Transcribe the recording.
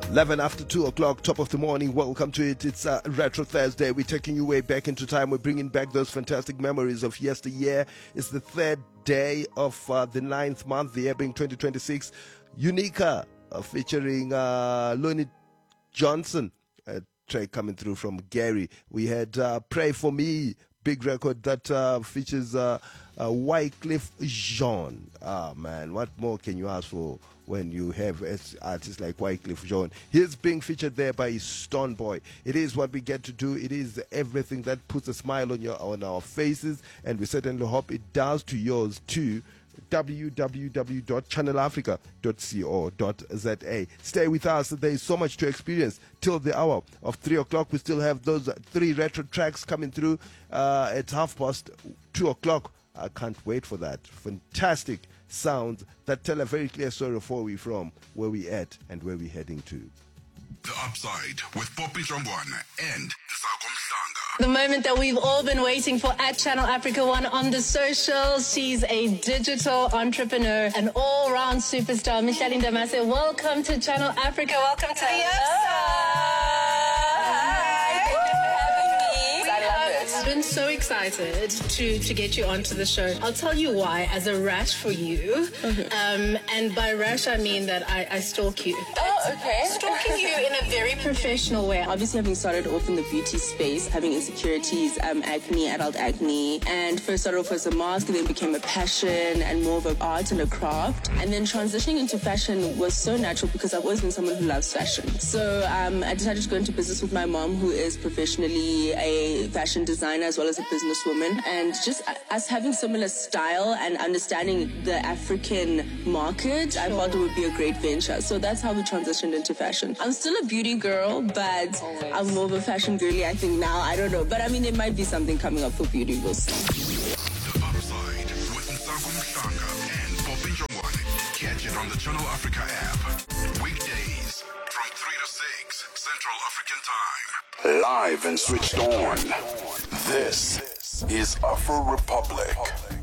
11 after 2 o'clock, top of the morning. Welcome to it. It's Retro Thursday. We're taking you way back into time. We're bringing back those fantastic memories of yesteryear. It's the third day of the ninth month, the year being 2026. Unica featuring Lonnie Johnson. A track coming through from Gary. We had Pray For Me, big record that features Wycliffe Jean. Ah, man, what more can you ask for when you have artists like Wycliffe Jean? He's being featured there by Stone Boy. It is what we get to do. It is everything that puts a smile on our faces, and we certainly hope it does to yours too. www.channelafrica.co.za. Stay with us. There is so much to experience till the hour of 3 o'clock. We still have those 3 retro tracks coming through at 2:30 o'clock. I can't wait for that. Fantastic sounds that tell a very clear story of where we're from, where we're at, and where we're heading to. The Upside with Poppy Jongwana and Sako Mhlanga. The moment that we've all been waiting for at Channel Africa One on the socials. She's a digital entrepreneur, an all-round superstar. Micheline Damase, welcome to Channel Africa. Welcome to I've been so excited to get you onto the show. I'll tell you why, as a rash for you. And by rash, I mean that I stalk you. Oh, okay. Stalking you in a very professional way. Obviously, having started off in the beauty space, having insecurities, acne, adult acne, and first started off as a mask, then became a passion and more of an art and a craft. And then transitioning into fashion was so natural because I've always been someone who loves fashion. So I decided to go into business with my mom, who is professionally a fashion designer as well as a businesswoman. And just us having similar style and understanding the African market, I thought it would be a great venture. So that's how we transitioned into fashion. I'm still a beauty girl, but I'm more of a fashion girly, I think, now. I don't know. But I mean, there might be something coming up for beauty. We'll see. The Upside with Sako Mhlanga and Poppy Jongwana. Catch it on the Channel Africa app. Weekdays from 3 to 6 Central African Time. Live and switched on. This is Afro Republic.